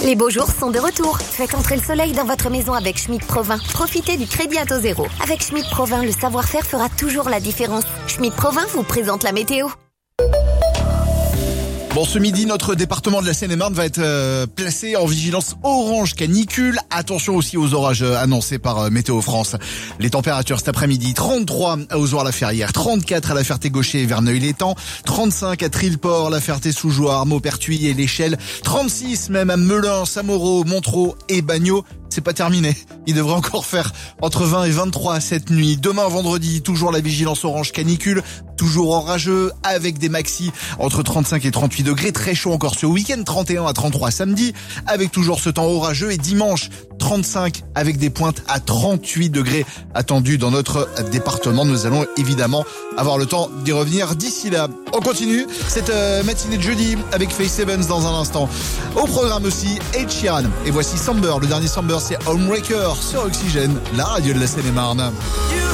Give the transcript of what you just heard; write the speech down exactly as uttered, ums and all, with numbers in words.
Les beaux jours sont de retour. Faites entrer le soleil dans votre maison avec Schmitt Provins. Profitez du crédit à taux zéro. Avec Schmitt Provins, le savoir-faire fera toujours la différence. Schmitt Provins vous présente la météo. Bon, ce midi, notre département de la Seine-et-Marne va être euh, placé en vigilance orange canicule. Attention aussi aux orages euh, annoncés par euh, Météo France. Les températures cet après-midi, trente-trois à Ozoir-la-Ferrière, trente-quatre à la Ferté-Gaucher et Verneuil-l'Étang, trente-cinq à Trilleport, la Ferté-sous-Jouarre, Maupertuis et l'Échelle, trente-six même à Melun, Samoreau, Montereau et Bagnols. C'est pas terminé. Il devrait encore faire entre vingt et vingt-trois cette nuit. Demain, vendredi, toujours la vigilance orange canicule, toujours orageux, avec des maxis entre trente-cinq et trente-huit degrés. Très chaud encore ce week-end, trente et un à trente-trois samedi, avec toujours ce temps orageux. Et dimanche, trente-cinq avec des pointes à trente-huit degrés attendus dans notre département. Nous allons évidemment avoir le temps d'y revenir d'ici là. On continue cette euh, matinée de jeudi avec Faith Evans dans un instant. Au programme aussi, Ed Sheeran. Et voici Samber, le dernier Samber, c'est Homebreaker sur Oxygène, la radio de la Seine-et-Marne.